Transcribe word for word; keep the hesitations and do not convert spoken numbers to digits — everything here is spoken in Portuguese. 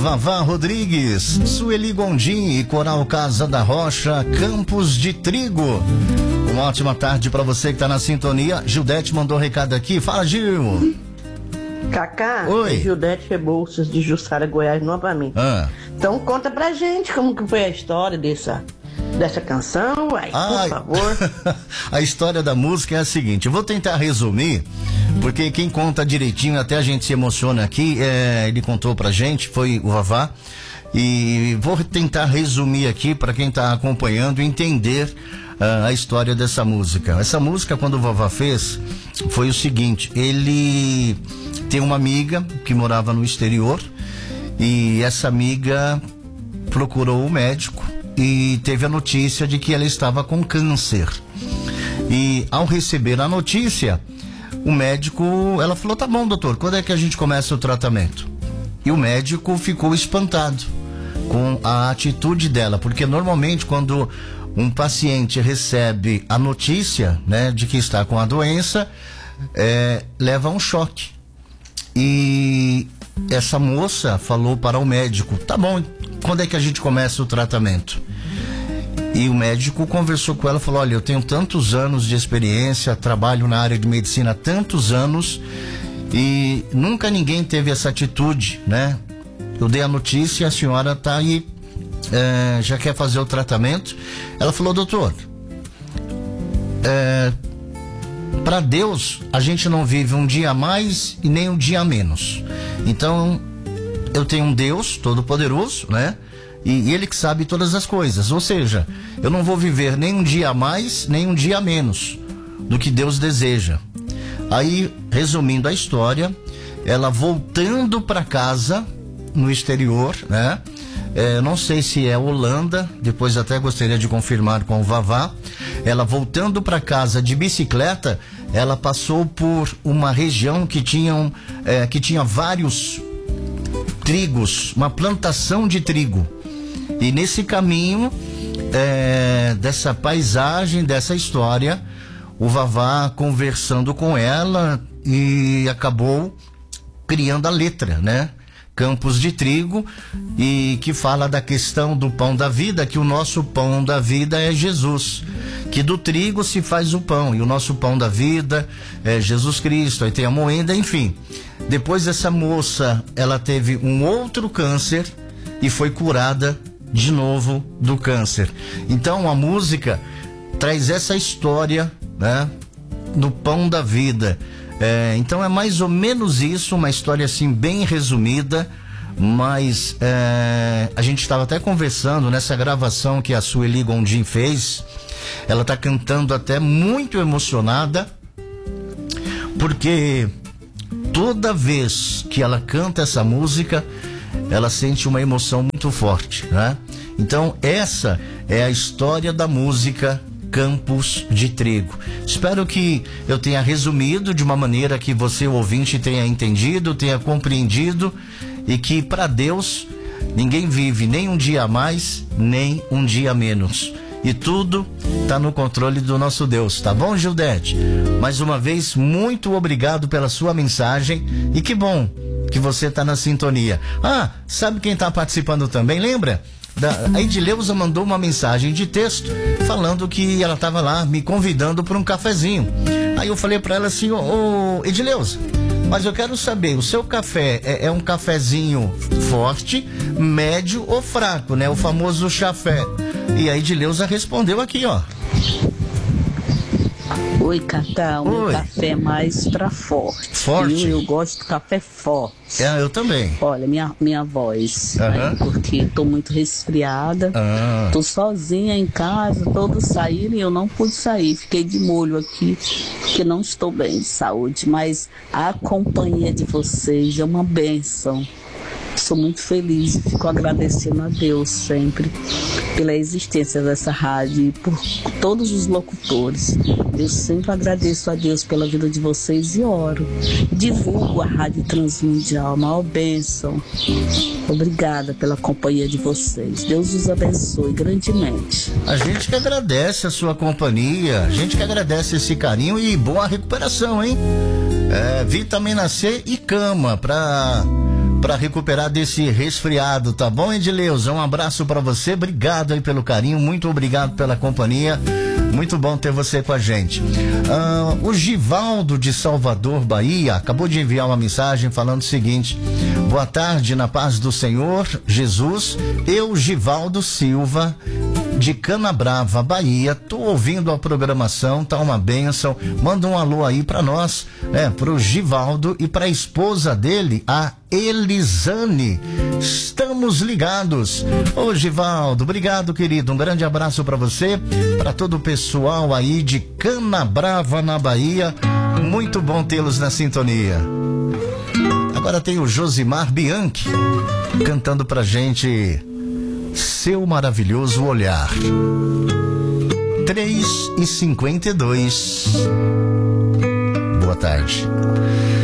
Vavá Rodrigues, Sueli Gondim e Coral Casa da Rocha, Campos de Trigo. Uma ótima tarde para você que está na sintonia. Gildete mandou um recado aqui. Fala, Gil. Cacá, Oi. Gildete Rebouças de Jussara, Goiás, novamente. Ah. Então conta pra gente como que foi a história dessa, dessa canção, uai, Ai. por favor. A história da música é a seguinte, eu vou tentar resumir, porque quem conta direitinho, até a gente se emociona aqui, é, ele contou pra gente, foi o Vavá, e vou tentar resumir aqui para quem tá acompanhando entender uh, a história dessa música. Essa música, quando o Vavá fez, foi o seguinte, ele tem uma amiga que morava no exterior, e essa amiga procurou o médico e teve a notícia de que ela estava com câncer. E ao receber a notícia, o médico, ela falou, tá bom, doutor, quando é que a gente começa o tratamento? E o médico ficou espantado com a atitude dela, porque normalmente quando um paciente recebe a notícia, né, de que está com a doença, é, leva a um choque. E essa moça falou para o médico, tá bom, quando é que a gente começa o tratamento? E o médico conversou com ela e falou, olha, eu tenho tantos anos de experiência, trabalho na área de medicina há tantos anos e nunca ninguém teve essa atitude, né? Eu dei a notícia, a senhora está aí, é, já quer fazer o tratamento? Ela falou, doutor, é, para Deus a gente não vive um dia a mais e nem um dia a menos. Então eu tenho um Deus todo-poderoso, né? E, e Ele que sabe todas as coisas. Ou seja, eu não vou viver nem um dia a mais, nem um dia a menos do que Deus deseja. Aí, resumindo a história, ela voltando para casa no exterior, né? É, não sei se é Holanda, depois até gostaria de confirmar com o Vavá. Ela voltando para casa de bicicleta, ela passou por uma região que, tinham, é, que tinha vários trigos, uma plantação de trigo. E nesse caminho, é, dessa paisagem, dessa história, o Vavá conversando com ela e acabou criando a letra, né? Campos de Trigo, e que fala da questão do pão da vida, que o nosso pão da vida é Jesus, que do trigo se faz o pão, e o nosso pão da vida é Jesus Cristo. Aí tem a moenda, enfim. Depois essa moça, ela teve um outro câncer e foi curada de novo do câncer. Então a música traz essa história, né, do pão da vida. É, então é mais ou menos isso, uma história assim bem resumida, mas é, a gente estava até conversando nessa gravação que a Sueli Gondim fez. Ela está cantando até muito emocionada, porque toda vez que ela canta essa música, ela sente uma emoção muito forte, né? Então essa é a história da música Campos de Trigo. Espero que eu tenha resumido de uma maneira que você, o ouvinte, tenha entendido, tenha compreendido, e que para Deus ninguém vive nem um dia a mais, nem um dia a menos. E tudo está no controle do nosso Deus, tá bom, Gildete? Mais uma vez, muito obrigado pela sua mensagem, e que bom que você está na sintonia. Ah, sabe quem está participando também, lembra? Da, a Edileuza mandou uma mensagem de texto falando que ela estava lá me convidando para um cafezinho. Aí eu falei para ela assim, ô, ô Edileuza, mas eu quero saber, o seu café é, é um cafezinho forte, médio ou fraco, né? O famoso chafé. E a Edileuza respondeu aqui, ó. Oi, Cacá, o meu café é mais pra forte. Forte? Eu, eu gosto de café forte. É, eu também. Olha, minha, minha voz, Uhum. né, porque tô muito resfriada, Ah. tô sozinha em casa, todos saíram e eu não pude sair. Fiquei de molho aqui, porque não estou bem de saúde, mas a companhia de vocês é uma bênção. Sou muito feliz e fico agradecendo a Deus sempre pela existência dessa rádio e por todos os locutores. Eu sempre agradeço a Deus pela vida de vocês e oro. Divulgo a Rádio Transmundial, a maior bênção. Obrigada pela companhia de vocês. Deus os abençoe grandemente. A gente que agradece a sua companhia, a gente que agradece esse carinho e boa recuperação, hein? É, vitamina C e cama pra para recuperar desse resfriado, tá bom, Edileuza? Um abraço para você, obrigado aí pelo carinho, muito obrigado pela companhia, muito bom ter você com a gente. Ah, o Givaldo de Salvador, Bahia, acabou de enviar uma mensagem falando o seguinte: boa tarde, na paz do Senhor Jesus, eu, Givaldo Silva, de Canabrava, Bahia, tô ouvindo a programação, tá uma bênção, manda um alô aí pra nós, né, pro Givaldo e pra esposa dele, a Elisane, estamos ligados. Ô Givaldo, obrigado, querido, um grande abraço pra você, pra todo o pessoal aí de Canabrava, na Bahia, muito bom tê-los na sintonia. Agora tem o Josimar Bianchi cantando pra gente Seu Maravilhoso Olhar. Três e cinquenta e dois. Boa tarde.